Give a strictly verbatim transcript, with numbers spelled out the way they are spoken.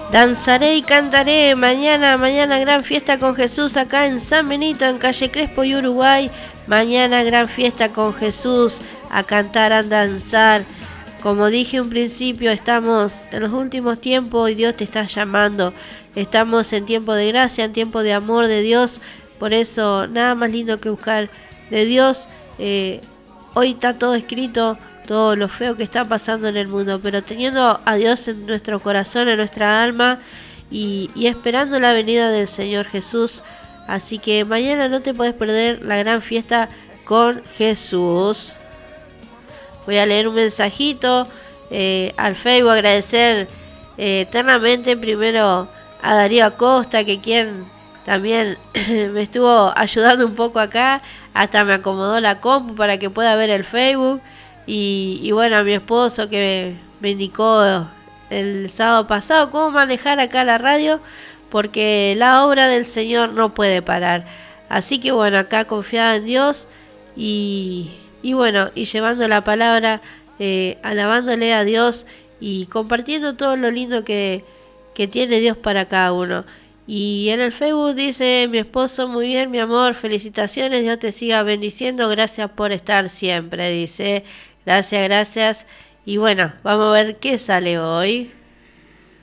Danzaré y cantaré mañana, mañana gran fiesta con Jesús acá en San Benito, en calle Crespo y Uruguay. Mañana gran fiesta con Jesús, a cantar, a danzar. Como dije un principio, estamos en los últimos tiempos y Dios te está llamando. Estamos en tiempo de gracia, en tiempo de amor de Dios. Por eso nada más lindo que buscar de Dios. Eh, hoy está todo escrito, todo lo feo que está pasando en el mundo, pero teniendo a Dios en nuestro corazón, en nuestra alma y, y esperando la venida del Señor Jesús. Así que mañana no te puedes perder la gran fiesta con Jesús. Voy a leer un mensajito eh, al Facebook, agradecer eh, eternamente primero a Darío Acosta, que quien también me estuvo ayudando un poco acá, hasta me acomodó la compu para que pueda ver el Facebook. Y, y bueno, a mi esposo que me indicó el sábado pasado cómo manejar acá la radio, porque la obra del Señor no puede parar. Así que bueno, acá confiada en Dios y, y bueno, y llevando la palabra, eh, alabándole a Dios y compartiendo todo lo lindo que, que tiene Dios para cada uno. Y en el Facebook dice mi esposo: muy bien, mi amor, felicitaciones, Dios te siga bendiciendo, gracias por estar siempre, dice. Gracias, gracias. Y bueno, vamos a ver qué sale hoy.